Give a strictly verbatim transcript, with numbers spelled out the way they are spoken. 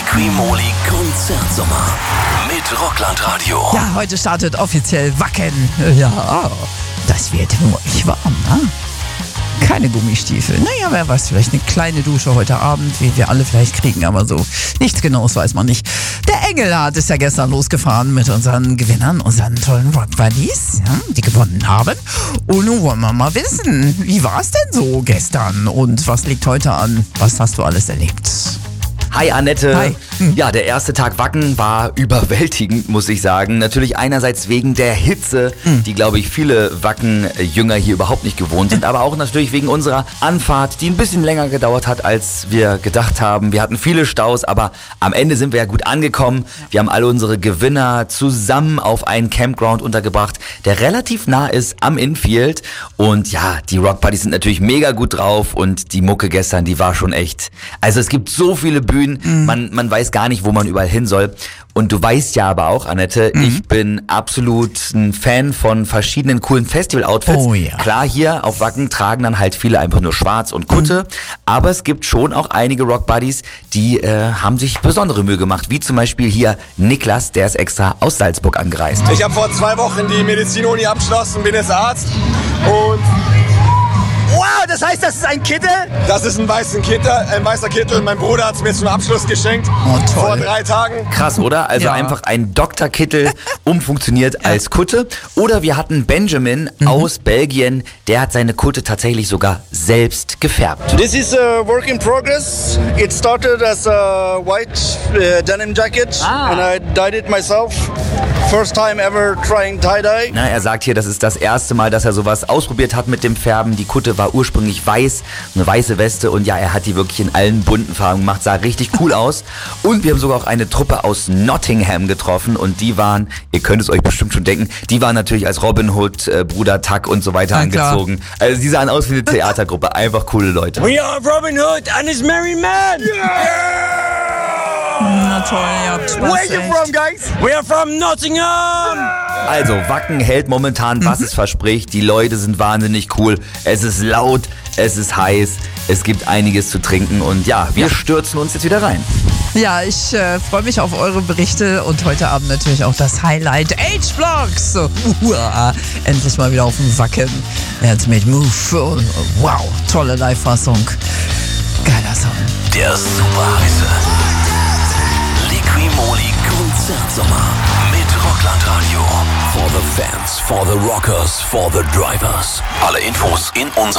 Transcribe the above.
Liquimoli Konzertsommer mit Rockland-Radio. Ja, heute startet offiziell Wacken. Ja, das wird wirklich warm, ne? Keine Gummistiefel. Naja, wer weiß, vielleicht eine kleine Dusche heute Abend, wie wir alle vielleicht kriegen, aber so nichts Genaues weiß man nicht. Der Engelhardt ist ja gestern losgefahren mit unseren Gewinnern, unseren tollen Rock Buddies, ja, die gewonnen haben. Und nun wollen wir mal wissen, wie war es denn so gestern und was liegt heute an? Was hast du alles erlebt? Hi Annette. Hi. Ja, der erste Tag Wacken war überwältigend, muss ich sagen. Natürlich einerseits wegen der Hitze, mhm. die, glaube ich, viele Wacken-Jünger hier überhaupt nicht gewohnt sind, aber auch natürlich wegen unserer Anfahrt, die ein bisschen länger gedauert hat, als wir gedacht haben. Wir hatten viele Staus, aber am Ende sind wir ja gut angekommen. Wir haben alle unsere Gewinner zusammen auf einen Campground untergebracht, der relativ nah ist am Infield. Und ja, die Rock Buddies sind natürlich mega gut drauf und die Mucke gestern, die war schon echt. Also es gibt so viele Bühnen. Mhm. Man, man weiß gar nicht, wo man überall hin soll. Und du weißt ja aber auch, Annette, mhm. ich bin absolut ein Fan von verschiedenen coolen Festival-Outfits. Oh ja. Klar, hier auf Wacken tragen dann halt viele einfach nur schwarz und Kutte. Mhm. Aber es gibt schon auch einige Rock-Buddies, die äh, haben sich besondere Mühe gemacht. Wie zum Beispiel hier Niklas, der ist extra aus Salzburg angereist. Ich habe vor zwei Wochen die Medizinuni abgeschlossen, bin jetzt Arzt und... Wow, das heißt, das ist ein Kittel? Das ist ein, weißen Kittel, ein weißer Kittel. Mein Bruder hat es mir zum Abschluss geschenkt. Oh, toll. Vor drei Tagen. Krass, oder? Also ja. einfach ein Doktorkittel umfunktioniert ja. als Kutte. Oder wir hatten Benjamin mhm. aus Belgien. Der hat seine Kutte tatsächlich sogar selbst gefärbt. This is a work in progress. It started as a white uh, denim jacket ah. and I dyed it myself. First time ever trying tie-dye. Na, er sagt hier, das ist das erste Mal, dass er sowas ausprobiert hat mit dem Färben. Die Kutte war ursprünglich weiß, eine weiße Weste und ja, er hat die wirklich in allen bunten Farben gemacht, sah richtig cool aus. Und wir haben sogar auch eine Truppe aus Nottingham getroffen und die waren, ihr könnt es euch bestimmt schon denken, die waren natürlich als Robin Hood, äh, Bruder Tuck und so weiter ja, angezogen. Klar. Also die sahen aus wie eine Theatergruppe, einfach coole Leute. We are Robin Hood and his merry men! Yeah! Na toll, ihr habt Spaß. Where are you from, guys? We are from Nottingham! Also, Wacken hält momentan, was mhm. es verspricht. Die Leute sind wahnsinnig cool. Es ist laut, es ist heiß, es gibt einiges zu trinken und ja, wir ja. stürzen uns jetzt wieder rein. Ja, ich äh, freue mich auf eure Berichte und heute Abend natürlich auch das Highlight H-Blocks. Uah, endlich mal wieder auf dem Wacken. Jetzt mit Move. Wow, tolle Live-Fassung. Geiler Song. Der super heiße Liquimoli Konzertsommer mit Rockland-Radio. For the fans, for the rockers, for the drivers. Alle Infos in unserer